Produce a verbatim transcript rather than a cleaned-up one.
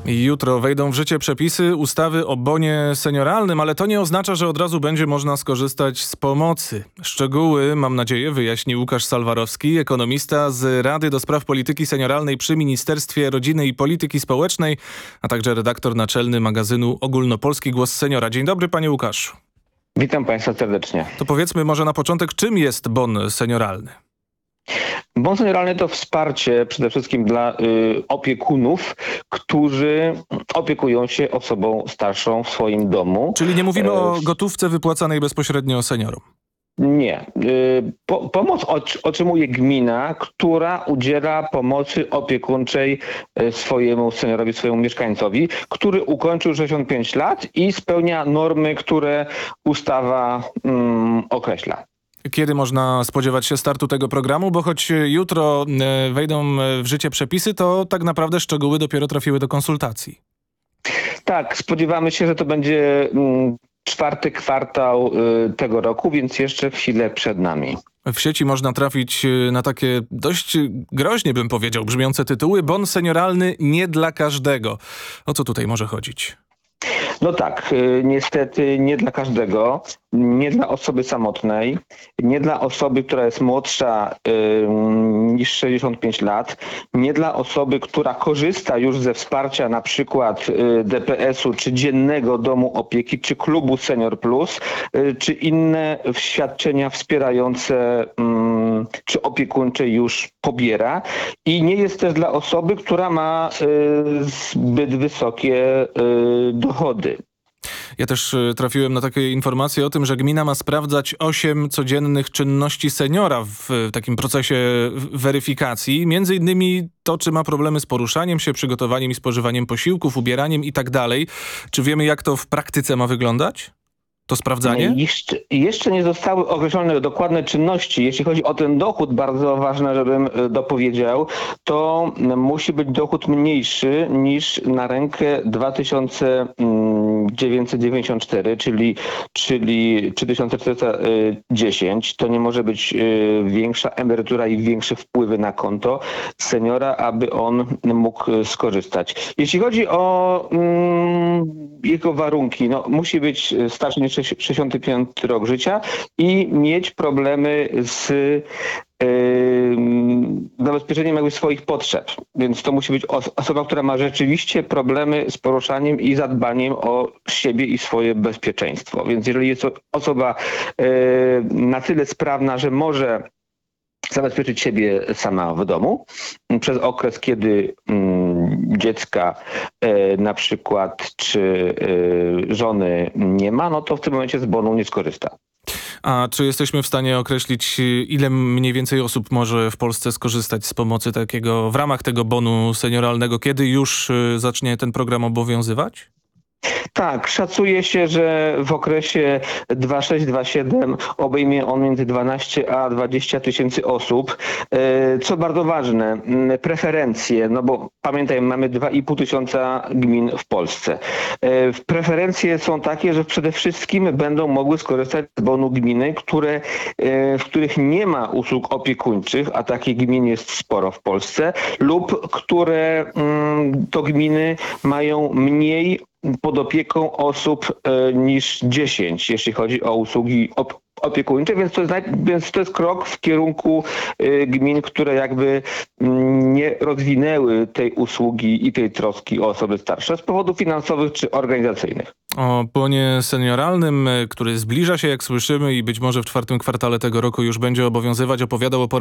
Jutro wejdą w życie przepisy ustawy o bonie senioralnym, ale to nie oznacza, że od razu będzie można skorzystać z pomocy. Szczegóły, mam nadzieję, wyjaśni Łukasz Salwarowski, ekonomista z Rady do Spraw Polityki Senioralnej przy Ministerstwie Rodziny i Polityki Społecznej, a także redaktor naczelny magazynu Ogólnopolski Głos Seniora. Dzień dobry, panie Łukaszu. Witam państwa serdecznie. To powiedzmy może na początek, czym jest bon senioralny? Bon senioralny to wsparcie przede wszystkim dla y, opiekunów, którzy opiekują się osobą starszą w swoim domu. Czyli nie mówimy o gotówce wypłacanej bezpośrednio seniorom? Nie. Y, po, pomoc otrzymuje gmina, która udziela pomocy opiekuńczej swojemu seniorowi, swojemu mieszkańcowi, który ukończył sześćdziesiąt pięć lat i spełnia normy, które ustawa mm, określa. Kiedy można spodziewać się startu tego programu? Bo choć jutro wejdą w życie przepisy, to tak naprawdę szczegóły dopiero trafiły do konsultacji. Tak, spodziewamy się, że to będzie czwarty kwartał tego roku, więc jeszcze chwilę przed nami. W sieci można trafić na takie dość groźnie, bym powiedział, brzmiące tytuły. Bon senioralny nie dla każdego. O co tutaj może chodzić? No tak, niestety nie dla każdego, nie dla osoby samotnej, nie dla osoby, która jest młodsza yy, niż sześćdziesiąt pięć lat, nie dla osoby, która korzysta już ze wsparcia na przykład yy, D P S u, czy dziennego domu opieki, czy klubu Senior Plus, yy, czy inne świadczenia wspierające yy, czy opiekuńcze już pobiera. I nie jest też dla osoby, która ma yy, zbyt wysokie yy, dochody. Ja też trafiłem na takie informacje o tym, że gmina ma sprawdzać osiem codziennych czynności seniora w takim procesie weryfikacji. Między innymi to, czy ma problemy z poruszaniem się, przygotowaniem i spożywaniem posiłków, ubieraniem i tak dalej. Czy wiemy, jak to w praktyce ma wyglądać? To sprawdzanie? Jeszcze, jeszcze nie zostały określone dokładne czynności. Jeśli chodzi o ten dochód, bardzo ważne, żebym dopowiedział, to musi być dochód mniejszy niż na rękę dwa tysiące dziewięćset dziewięćdziesiąt cztery, czyli, czyli trzy tysiące czterysta dziesięć. To nie może być większa emerytura i większe wpływy na konto seniora, aby on mógł skorzystać. Jeśli chodzi o mm, jego warunki, no, musi być starszy niż sześćdziesiąty piąty rok życia i mieć problemy z yy, zabezpieczeniem jakby swoich potrzeb. Więc to musi być os- osoba, która ma rzeczywiście problemy z poruszaniem i zadbaniem o siebie i swoje bezpieczeństwo. Więc jeżeli jest to osoba yy, na tyle sprawna, że może zabezpieczyć siebie sama w domu przez okres, kiedy mm, dziecka e, na przykład czy e, żony nie ma, no to w tym momencie z bonu nie skorzysta. A czy jesteśmy w stanie określić, ile mniej więcej osób może w Polsce skorzystać z pomocy takiego w ramach tego bonu senioralnego? Kiedy już zacznie ten program obowiązywać? Tak, szacuje się, że w okresie dwa sześć dwa siedem obejmie on między dwanaście a dwadzieścia tysięcy osób. Co bardzo ważne, preferencje, no bo pamiętaj, mamy dwa i pół tysiąca gmin w Polsce. Preferencje są takie, że przede wszystkim będą mogły skorzystać z bonu gminy, które, w których nie ma usług opiekuńczych, a takich gmin jest sporo w Polsce, lub które to gminy mają mniej pod opieką osób e, niż dziesięć, jeśli chodzi o usługi op- opiekuńcze, więc to, jest, więc to jest krok w kierunku e, gmin, które jakby m, nie rozwinęły tej usługi i tej troski o osoby starsze z powodów finansowych czy organizacyjnych. O bonie senioralnym, który zbliża się, jak słyszymy, i być może w czwartym kwartale tego roku już będzie obowiązywać, opowiadał o